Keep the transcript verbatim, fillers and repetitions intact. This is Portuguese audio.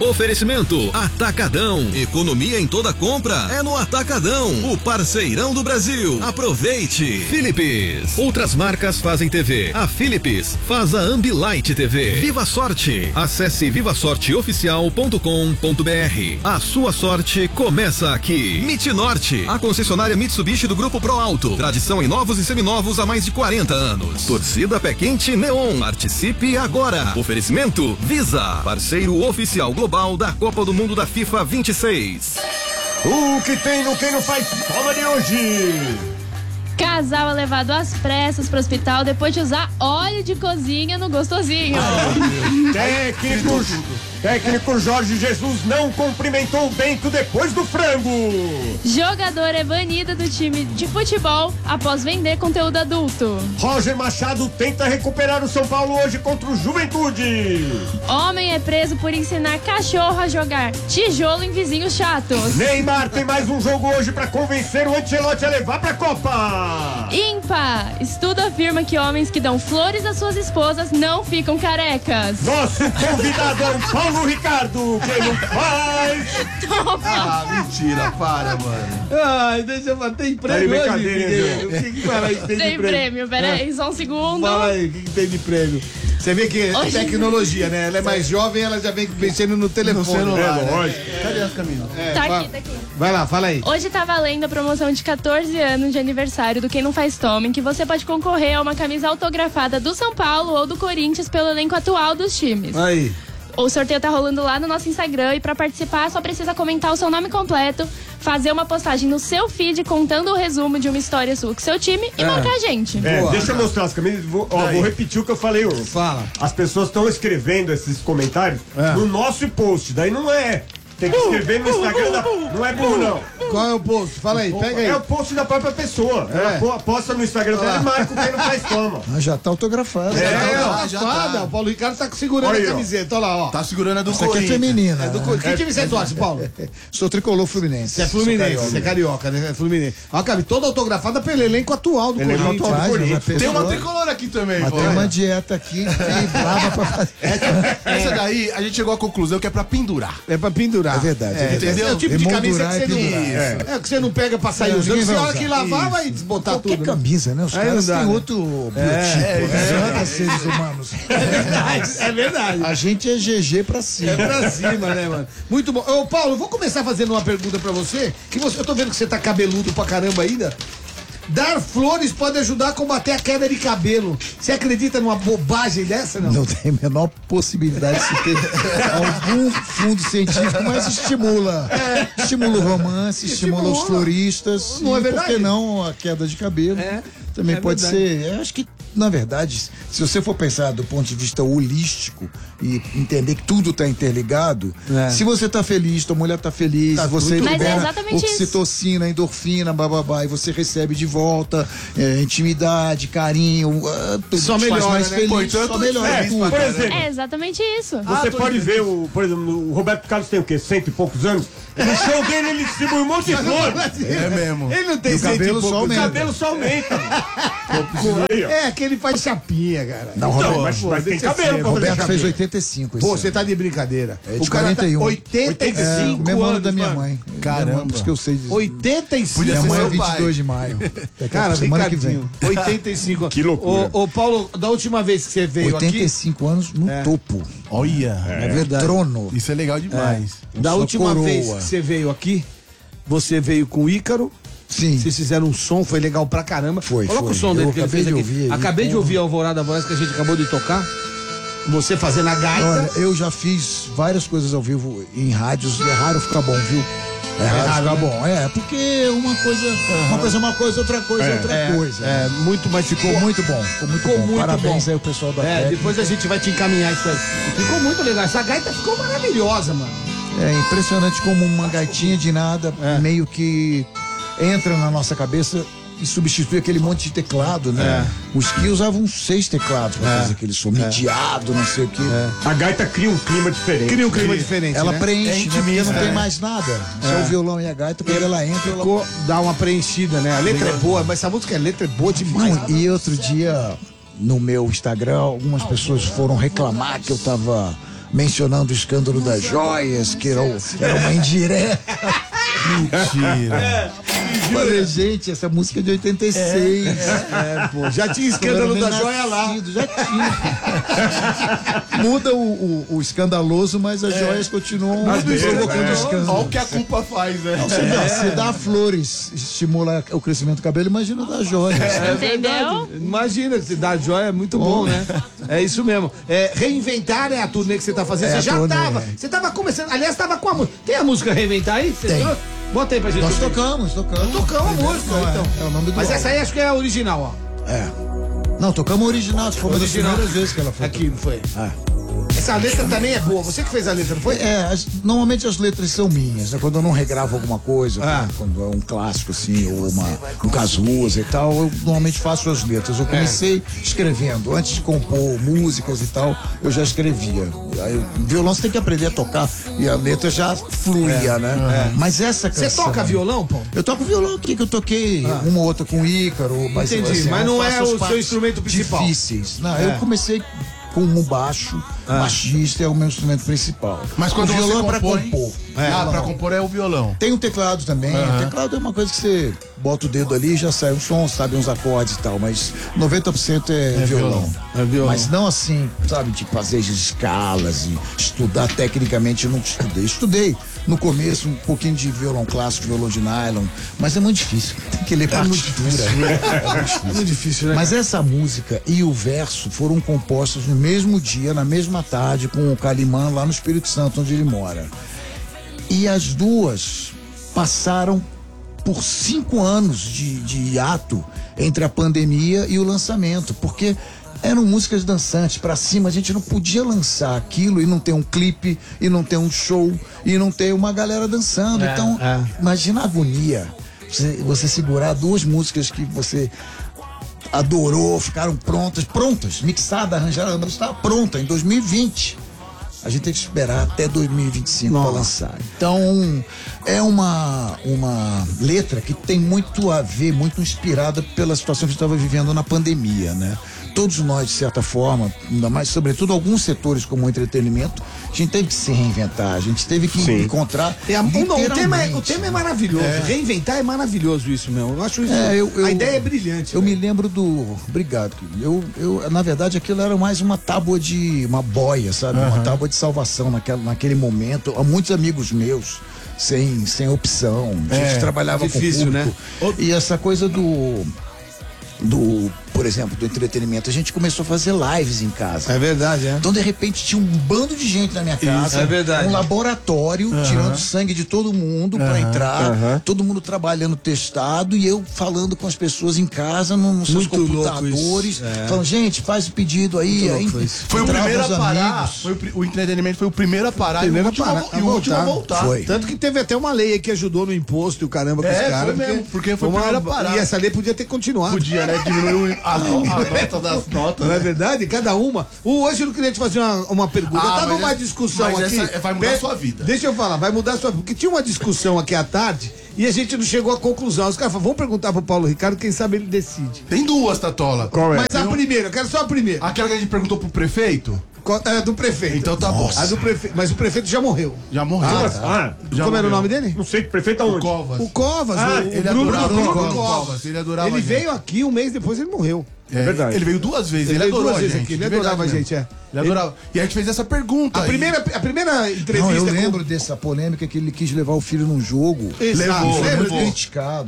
Oferecimento Atacadão. Economia em toda compra é no Atacadão, o parceirão do Brasil. Aproveite. Philips. Outras marcas fazem T V. A Philips faz a Ambilight T V. Viva Sorte. Acesse viva sorte oficial ponto com ponto br. A sua sorte começa aqui. Mitnorte, a concessionária Mitsubishi do Grupo Pro Alto. Tradição em novos e seminovos há mais de quarenta anos. Torcida Pé Quente Neon. Participe agora. Oferecimento Visa, parceiro oficial global da Copa do Mundo da FIFA vinte e seis. O que tem no Quem Não Faz Toma de hoje? Casal é levado às pressas pro hospital depois de usar óleo de cozinha no gostosinho. Ah, técnico, técnico Jorge Jesus não cumprimentou o Bento depois do frango. Jogador é banido do time de futebol após vender conteúdo adulto. Roger Machado tenta recuperar o São Paulo hoje contra o Juventude. Homem é preso por ensinar cachorro a jogar tijolo em vizinhos chatos. Neymar tem mais um jogo hoje para convencer o Ancelotti a levar pra Copa. Ímpar. Estudo afirma que homens que dão flores às suas esposas não ficam carecas. Nosso convidado é o Paulo Ricardo. Quem não faz? Ah, mentira, para, mano. Ai, deixa eu falar, tem prêmio Tá hoje? brincadeira, O que que fala aí que tem, Tem de prêmio? prêmio, peraí, só um segundo. Fala aí, o que, que tem de prêmio? Você vê que é Hoje- tecnologia, né? Ela é mais jovem, ela já vem pensando no telefone. No celular, É, né? lógico. Cadê as caminhos? É, Tá vai- aqui, tá aqui. Vai lá, fala aí. Hoje tá valendo a promoção de quatorze anos de aniversário do Quem Não Faz Toma, em que você pode concorrer a uma camisa autografada do São Paulo ou do Corinthians pelo elenco atual dos times. Aí. O sorteio tá rolando lá no nosso Instagram e pra participar só precisa comentar o seu nome completo, fazer uma postagem no seu feed contando o resumo de uma história sua com seu time e marcar a gente. É, Boa. deixa eu mostrar as camisas. Vou, ó, vou repetir o que eu falei. Ó. Fala. As pessoas estão escrevendo esses comentários É. no nosso post. Daí não é. Tem que escrever no Instagram da... Não é burro, não. Qual é o post? Fala aí, pega aí. É o post da própria pessoa. É. Ela po- posta no Instagram dela e marca o Quem Não Faz Toma. Ah, já tá autografado. É, É, ó, ó, já fada, tá. O Paulo Ricardo tá segurando Olha aí, a ó. camiseta, olha lá, ó. Tá segurando a do Essa aqui é Corinthians. feminina. É do Corinthians. Que time você torce, Paulo? Sou tricolor fluminense. Você é fluminense, você é carioca, né? É fluminense. Ó, cabe toda autografada pelo elenco atual do Elenco Corinthians. atual do Faz, Corinthians. mas a Tem uma pessoa- tricolor aqui também, Mas pô. tem uma dieta aqui que brava pra fazer. Essa daí, a gente chegou à conclusão que é pra pendurar. É pra pendurar. É verdade, é verdade. É o tipo de camisa Emoldurar que você e não... pendurar. É. é o que você não pega pra sair Não, usando. ninguém Você vai hora que usar. lavar, vai desbotar Qualquer tudo. né? camisa, né? Os Aí caras não dá, têm né? outro biotipo. é, Eles andam seres humanos. É verdade, é verdade. A gente é G G pra cima. É pra cima, né, mano? Muito bom. Ô, Paulo, vou começar fazendo uma pergunta pra você. Que você, eu tô vendo que você tá cabeludo pra caramba ainda. Dar flores pode ajudar a combater a queda de cabelo. Você acredita numa bobagem dessa, não? Não tem a menor possibilidade de se ter algum fundo científico, mas estimula. Estimula o romance, estimula, Estimula. os floristas. Não é e verdade? por que não a queda de cabelo? É, Também é pode verdade. ser. Eu acho que, na verdade, se você for pensar do ponto de vista holístico e entender que tudo está interligado, É. se você está feliz, tua mulher está feliz, Tá você tudo- Mas é libera exatamente isso. oxitocina, endorfina, bababá, e você recebe de volta é, intimidade, carinho, ah, tudo Só te faz melhora, mais né? feliz, Portanto, só melhora É, tudo. por exemplo, É exatamente isso. você tô pode entendendo. ver, o, por exemplo, o Roberto Carlos tem o quê? Cento e poucos anos? No show dele ele distribui um monte de flor. É mesmo. Ele não tem E o cento e cabelo só poucos O aumenta. anos. cabelo só aumenta. Aí, ó. É, que ele faz chapinha, cara. Não, Então, Roberto, mas, mas tem deixa eu cabelo ser, pra fazer Roberto fez cabelo. oitenta e cinco esse Pô, ano. você tá de brincadeira. É de o cara quarenta e um. tá oitenta e É, cinco o mesmo ano anos, da minha mano. mãe. Caramba. Por isso que eu sei disso. oitenta e cinco. Podia Minha ser mãe é seu vinte e dois pai. de maio. Daqui a Cara, semana que vem. Ricardinho, oitenta e cinco. Que loucura. Ô, ô, Paulo, da última vez que você veio oitenta e aqui, cinco anos no É. topo. Olha. é verdade. Trono. Isso é legal demais. Da Sua última coroa. vez que você veio aqui, você veio com o Ícaro. Sim. Vocês fizeram um som, foi legal pra caramba. Foi, Coloca foi. o som Eu dele que ele acabei fez de aqui. ouvir ele, acabei de porra. ouvir a Alvorada Voz que a gente acabou de tocar. Você fazendo a gaita. Olha, eu já fiz várias coisas ao vivo em rádios e é raro ficar bom, viu? É raro raro, ficar né? bom. É, porque uma coisa, uma coisa é uma coisa, outra coisa é, outra é, coisa. é, muito, mas ficou, Ficou muito bom, ficou muito Ficou bom. muito Parabéns bom. aí o pessoal da É, técnica. depois a gente vai te encaminhar isso aí. Ficou muito legal. Essa gaita ficou maravilhosa, mano. É impressionante como uma gaitinha de nada É. meio que entra na nossa cabeça e substitui aquele monte de teclado, né? Os que usavam seis teclados pra É. fazer aquele som midiado, não sei o quê. A gaita cria um clima diferente. Cria um clima diferente, Ela né? preenche, É né? Porque intimista, não tem é. mais nada. Só o violão e a gaita, quando ela entra, ela... Ficou, dá uma preenchida, né? A letra é boa, mas essa música é letra é boa demais. Não, e outro dia, no meu Instagram, algumas pessoas foram reclamar que eu tava mencionando o escândalo das joias, que era, o, era uma indireta. Mentira. Falei, gente, essa música é de oitenta e seis. É, é, pô, já tinha escândalo da joia lá. Já tinha. Muda o, o, o escandaloso, mas as joias continuam provocando escândalo. Olha o que a culpa faz, né? Você dá, você dá flores, estimula o crescimento do cabelo, imagina dar joias. É Entendeu? verdade. Imagina, se dar joia é muito bom, né? É isso mesmo. É, reinventar é a turnê que você tá fazendo. É você a já turnê. tava. Você tava começando. Aliás, tava com a música. Tem a música Reinventar aí? Você Tem. trouxe? Bota aí pra gente. Nós ouvir. tocamos, tocamos. Tocamos a música, Não, é, então. é o nome do Mas álbum. essa aí acho que é a original, ó. É. Não, tocamos a original, foi uma das Original. primeiras vezes que ela foi. Aqui, não foi? Ah. Essa letra também é boa. Você que fez a letra, não foi? É, as- normalmente as letras são minhas, né? Quando eu não regravo alguma coisa, Ah. quando é um clássico assim, ou uma, um Cazuza e tal, eu normalmente faço as letras. Eu comecei escrevendo, antes de compor músicas e tal, eu já escrevia. Aí, o violão você tem que aprender a tocar e a letra já fluía, né? Mas essa Você canção... toca violão, pô? Eu toco violão aqui, que eu toquei uma ou outra com o Ícaro, mas Entendi, assim, mas eu não é faço as o seu partes instrumento principal. Difíceis. Não, É. eu comecei com um baixo, baixista é o meu instrumento principal. Mas quando o violão você é pra compõe- compor. É, ah, Violão. pra compor é o violão. Tem um teclado também. O teclado é uma coisa que você bota o dedo ali e já sai um som, sabe, uns acordes e tal, mas noventa por cento é, violão. violão. É violão. Mas não assim, sabe, de fazer escalas e estudar tecnicamente, eu não estudei. Estudei no começo um pouquinho de violão clássico, violão de nylon, mas é muito difícil. Tem que ler partitura. É muito difícil, né? Mas essa música e o verso foram compostos no mesmo dia, na mesma tarde, com o Calimã lá no Espírito Santo, onde ele mora. E as duas passaram por cinco anos de, de hiato entre a pandemia e o lançamento, porque eram músicas dançantes pra cima, a gente não podia lançar aquilo e não ter um clipe, e não ter um show, e não ter uma galera dançando. É, então, é. imagina a agonia. Você, você segurar duas músicas que você adorou, ficaram prontas, prontas, mixada, arranjada, mas estava pronta em dois mil e vinte. A gente tem que esperar até dois mil e vinte e cinco para lançar. Então, é uma, uma letra que tem muito a ver, muito inspirada pela situação que a gente estava vivendo na pandemia, né? Todos nós, de certa forma, ainda mais, sobretudo alguns setores como o entretenimento, a gente teve que se reinventar, a gente teve que Sim. encontrar. É, a- não, o, tema é, o literalmente. tema é maravilhoso. Reinventar é maravilhoso isso, meu. Eu acho isso. É, eu- eu- a ideia é brilhante. Eu velho. me lembro do. Obrigado, querido. Eu, eu, na verdade, aquilo era mais uma tábua de. Uma boia, sabe? Uma tábua de salvação naquela, naquele momento. Há muitos amigos meus. Sem, sem opção. A gente É, trabalhava difícil, com público. né? E essa coisa do. Do, por exemplo, do entretenimento. A gente começou a fazer lives em casa. É verdade, é. Então, de repente, tinha um bando de gente na minha casa. é verdade. Um laboratório, tirando sangue de todo mundo pra entrar. Todo mundo trabalhando testado e eu falando com as pessoas em casa, no- nos seus Muito louco computadores. isso, é. Falando, gente, faz o pedido aí. aí louco isso. Foi o entrava primeiro a os parar. amigos. Foi o, pri- o entretenimento foi o primeiro a parar Primeiro e o a último, parar, a, e o a último a voltar. voltar. Foi. Tanto que teve até uma lei aí que ajudou no imposto e o caramba com É, os foi caras. mesmo, porque foi o uma- primeiro a parar. E essa lei podia ter continuado. Podia, né? Diminuiu a, no- a nota das notas. Não é né? verdade? Cada uma. O, hoje eu não queria te fazer uma, uma pergunta. Ah, Tava mas uma essa- discussão mas aqui. essa vai mudar a sua vida. Deixa eu falar, vai mudar a sua vida. Porque tinha uma discussão aqui à tarde e a gente não chegou à conclusão. Os caras falaram, vamos perguntar pro Paulo Ricardo, quem sabe ele decide. Tem duas, Tatola. Qual é? Mas a Tem um- primeira, eu quero só a primeira. Aquela que a gente perguntou pro prefeito, Qual- É do prefeito. então tá bom. A do prefeito. Mas o prefeito já morreu. Já morreu. Ah, Já Como era o morreu. nome dele? não sei, prefeito O aonde? Covas. O Covas. Ah, o, Ele o Bruno, adorava Bruno o Covas. Covas. Ele adorava Ele a gente. veio aqui, um mês depois ele morreu. É, verdade. Ele veio duas vezes. Ele, Ele veio adorou duas a vezes gente. aqui, ele de verdade adorava a mesmo. gente, é. Ele adorava. E a gente fez essa pergunta. A aí. primeira, a primeira entrevista. Não, eu com- lembro dessa polêmica que ele quis levar o filho num jogo. Exato, Levou, lembra levou. disso? Criticado.